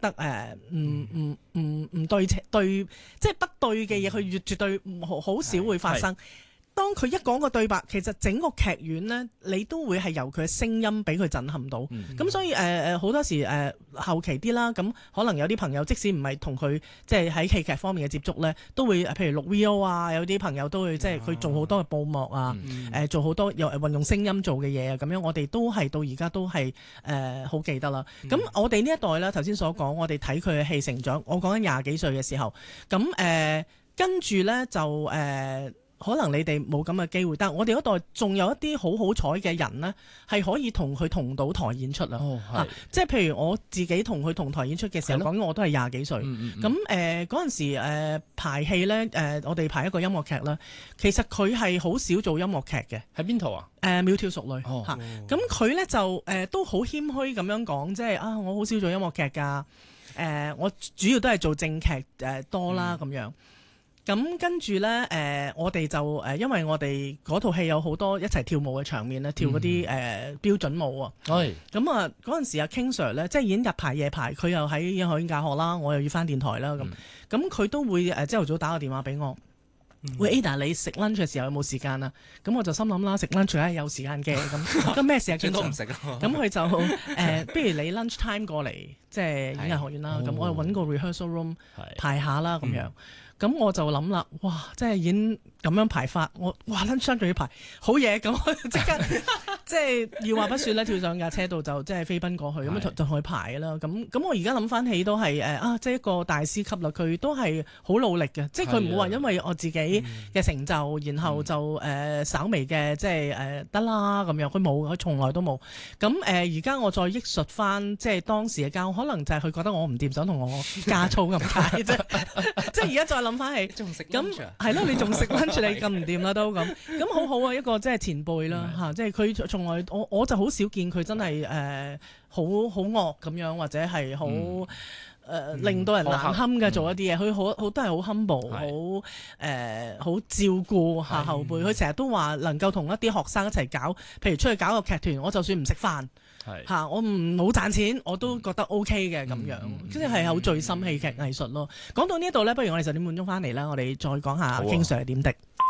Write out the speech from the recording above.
得唔對即係不對嘅嘢，佢絕對好少會發生。當佢一講個對白，其實整個劇院呢，你都會係由佢嘅聲音俾佢震撼到。咁所以好多時後期啲啦，咁可能有啲朋友即使唔係同佢即係喺戲劇方面嘅接觸呢，都會譬如錄 VO 啊，有啲朋友都會即係佢做好多嘅佈幕啊，做好多運用聲音做嘅嘢啊，咁樣我哋都係到而家都係好記得啦。咁我哋呢一代呢，頭先所講，我哋睇佢嘅戲成長，我講緊20幾歲嘅時候，咁跟住呢，就可能你哋冇咁嘅機會，但係我哋嗰代仲有一啲好彩嘅人呢，係可以同佢同到台演出啦。即係譬如我自己同佢同台演出嘅時候，講緊我都係20幾歲。咁嗰陣時排戲呢，我哋排一個音樂劇啦。其實佢係好少做音樂劇嘅。 喺邊套啊？ 窈窕淑女嚇。咁佢呢就都好謙虛咁樣講，即係我好少做音樂劇㗎。我主要都係做正劇多啦咁樣。咁跟住呢，我哋就因為我哋嗰套戲有好多一齊跳舞嘅場面咧，跳嗰啲標準舞啊。咁啊，嗰陣時阿 King Sir 呢，即係已經日排夜排，佢又喺英學院教學啦，我又要返電台啦。咁佢都會朝頭早打個電話俾我。喂 Ada， 你食 lunch 嘅時候有冇時間啊？咁我就心諗啦，食 lunch 梗係有時間嘅。咁咩時間都唔食咯。 咁佢就不如你 lunch time 過嚟，即係演藝學院啦。咁我就揾個 rehearsal room 排下啦，咁樣。咁我就諗啦，哇！即係演咁樣排法，我哇 lunch time 仲要排，好嘢！咁我即刻即係二話不說咧，跳上架車度就即係飛奔過去，咁就同佢排啦。咁我而家諗翻起都係即係一個大師級啦。佢都係好努力嘅，即係佢唔會話因為我自己嘅成就，然後就稍微嘅即係得啦咁樣。佢冇，佢從來都冇。咁而家我再憶述翻即係當時嘅交，可能就係佢覺得我唔掂，想同我加操咁解啫。即係而家再諗翻起，咁係咯，你仲食 lunch 你咁唔掂啦都咁好好啊，一個即係前輩啦嚇，即係佢從來我就好少見佢真係好惡咁樣，或者係好令到人難堪嘅做一啲嘢，佢好都係好 humble，好照顧下後輩。佢成日都話能夠同一啲學生一齊搞，譬如出去搞個劇團，我就算唔食飯。我唔好賺錢，我都覺得 OK 嘅咁樣，即係好醉心戲劇藝術咯。講到呢度呢，不如我哋10點半鐘翻嚟啦，我哋再講下King Sir點滴。